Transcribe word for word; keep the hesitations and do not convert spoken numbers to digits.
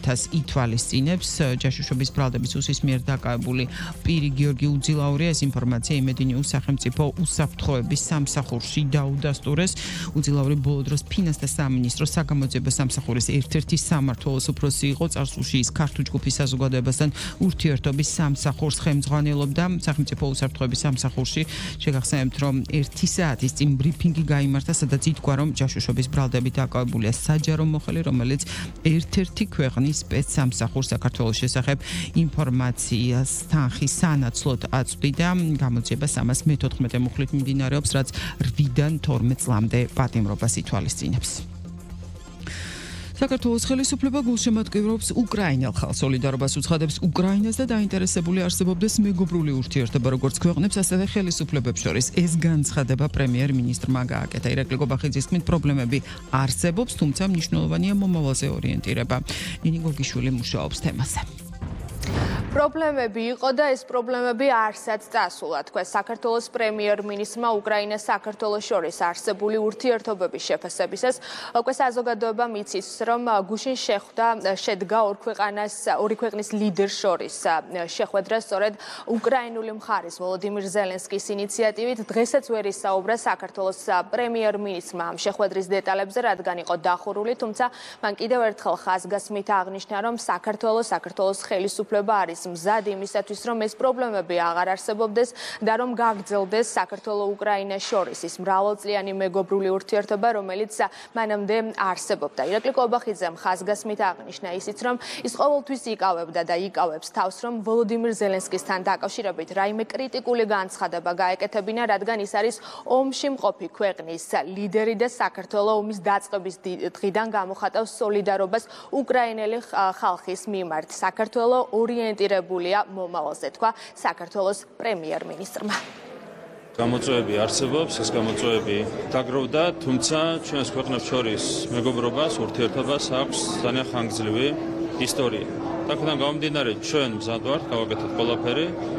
კავშირთას ითვალისწინებს ჯაშუშობის ბრალდების უსის მიერ დაკავებული პირი გიორგი უძილაურია. ეს ინფორმაცია იმედი ნიუს სახელმწიფო უსაფრთხოების სამსახურში დაუდასტურეს. უძილაური ბოლო დროს ფინანსთა სამინისტროს საგამოძიებო სამსახურის ერთ-ერთი სამმართველოს უფროსი იყო. წარსულში ის ქართულ ჯგუფის საზოგადოებასთან ურთიერთობის სამსახურს ხელმძღვანელობდა. სახელმწიფო უსაფრთხოების სამსახურში შეგახსენებთ, რომ ერთი საათის წინ ბრიფინგი გაიმართა, სადაც ითქვა, რომ ჯაშუშობის ბრალდები დაკავებულია საჯარო მოხელი, რომელიც ერთ-ერთი ქვეყნის სპეცსამსახურს საქართველოს შესახებ ინფორმაციას თანხის სანაცვლოდ აწვდიდა. გამოძიება სამას მეთოთხმეტე მუხლით მიმდინარეობს, რაც რვიდან თორმეტ წლამდე პატიმრობას ითვალისწინებს. საქართველოს ხელისუფლება გულშემატკივრობს უკრაინელ ხალხს, სოლიდარობას უცხადებს უკრაინას და დაინტერესებული არსებობდეს მეგობრული ურთიერთობა როგორც ქვეყნებს, ასევე ხელისუფლებებს შორის. ეს განცხადება პრემიერ-მინისტრმა გააკეთა. ირაკლი გობახიძის თქმით, პრობლემები არსებობს, თუმცა მნიშვნელოვანია მომავალზე ორიენტირება. ნინი გოგიშვილი მუშაობს თემაზე. პრობლემები იყო და ეს პრობლემები არსად წასულა, თქვა საქართველოს პრემიერ-მინისტრმა უკრაინას საქართველოს შორის არსებული ურთიერთობების შეფასებისას. უკვე საზოგადოებამ იცის, რომ გუშინ შეხვდა შედგა ორ ქვეყანას ორი ქვეყნის ლიდერს შორის შეხვედრა სწორედ უკრაინული მხარის ვოლოდიმირ ზელენსკის ინიციატივით. დღესაც ვერ ისაუბრა საქართველოს პრემიერ-მინისტრმა ამ შეხვედრის დეტალებზე, რადგან იყო დახურული, თუმცა მან კიდევ ერთხელ ხაზგასმით აღნიშნა, რომ საქართველოს საქართველოს ხელისუფლება არის მზად იმისათვის, რომ ეს პრობლემები აღარ არსებობდეს და რომ გაგრძელდეს საქართველოს-უკრაინას შორის ის მრავალწლიანი მეგობრული ურთიერთობა, რომელიც მანამდე არსებობდა. ირაკლი გობახიძემ ხაზგასმით აღნიშნა ისიც, რომ ის ყოველთვის იკავებდა და იკავებს თავს, რომ ვოლოდიმირ ზელენსკისთან დაკავშირებით რაიმე კრიტიკული განცხადება გაეკეთებინა, რადგან ის არის ომში მყოფი ქვეყნის ლიდერი და საქართველოს ომის დაწყების დღიდან გამოხატავს სოლიდარობას უკრაინელი ხალხის მიმართ. საქართველოს ორიენტირებულია მომავალზე, თქვა საქართველოს პრემიერ-მინისტრმა. გამოწვევები არსებობს, ეს გამოწვევები დაგროვდა, თუმცა ჩვენს ქვეყნებს შორის მეგობრობას, ურთიერთობას აქვს ძალიან ხანგრძლივი ისტორია. აქედან გამომდინარე, ჩვენ მზად ვართ გავაკეთოთ ყველაფერი,